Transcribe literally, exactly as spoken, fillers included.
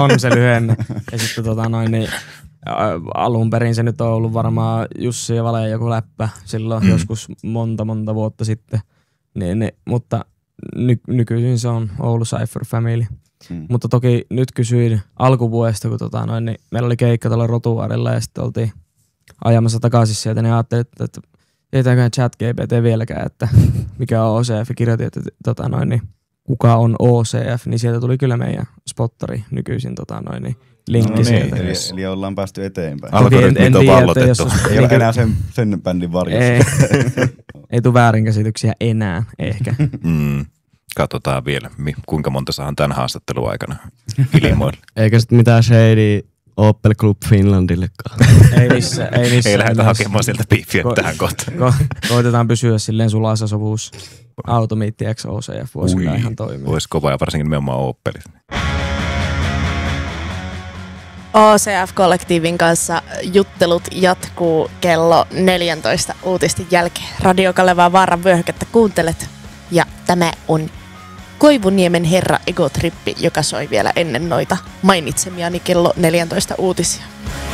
on se lyhenne. Ja sitten tota noin, niin alun perin se nyt on ollut varmaan Jussi ja Vale joku läppä silloin mm. joskus monta monta vuotta sitten. Niin, niin, mutta ny, nykyisin se on Oulu Cypher Family. Mm. Mutta toki nyt kysyin alkuvuodesta, kun tota noin, niin meillä oli keikka tuolla Rotuaarilla ja sitten oltiin ajamassa takaisin sieltä, niin ajattelin, että, että ei tämäkään chat G P T vieläkään, että mikä on O C F. Ja kirjoitin, että tota noin, niin, kuka on O C F, niin sieltä tuli kyllä meidän spottari nykyisin tota noin, niin linkki no, sieltä. Niin, eli, eli ollaan päästy eteenpäin. Algoritmit on vallotettu. Ei ole enää sen, sen bändin varjossa. Ei, ei tule väärinkäsityksiä enää ehkä. Mm. Katsotaan vielä, kuinka monta saan tämän haastattelun aikana ilmoille. Eikä sitten mitään shady Opel Club Finlandillekaan. Ei missään. Ei, missä, ei lähdetä hakemaan sieltä piippiä ko- tähän kohtaan. Ko- koitetaan pysyä silleen sulassa sovuus. Automiitti X O C F voisi kyllä ihan toimia. Voisi kova ja varsinkin nimenomaan Opelit. O C F-kollektiivin kanssa juttelut jatkuu kello neljätoista uutisten jälkeen. Radio Kalevaa Vaaran vyöhykettä kuuntelet. Ja tämä on Koivuniemen herra Ego Trippi, joka soi vielä ennen noita mainitsemiani kello neljätoista uutisia.